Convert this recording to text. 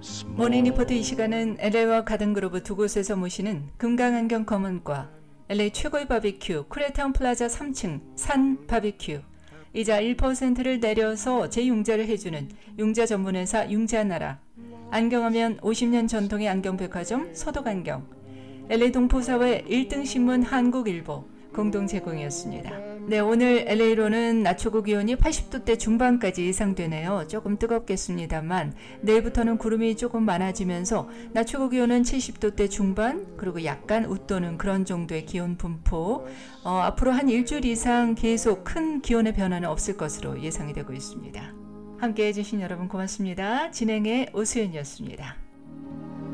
모닝 리포트 이 시간은 LA와 가든그로브 두 곳에서 모시는 금강안경 검은과 LA 최고의 바비큐 코리아타운 플라자 3층 산 바비큐 이자 1%를 내려서 재융자를 해주는 융자 전문회사 융자나라, 안경하면 50년 전통의 안경백화점 소독안경, LA 동포사회 1등 신문 한국일보 공동 제공이었습니다. 네, 오늘 LA로는 낮 최고 기온이 80도대 중반까지 예상되네요. 조금 뜨겁겠습니다만 내일부터는 구름이 조금 많아지면서 낮 최고 기온은 70도대 중반, 그리고 약간 웃도는 그런 정도의 기온 분포. 앞으로 한 일주일 이상 계속 큰 기온의 변화는 없을 것으로 예상이 되고 있습니다. 함께해 주신 여러분 고맙습니다. 진행의 오수연이었습니다.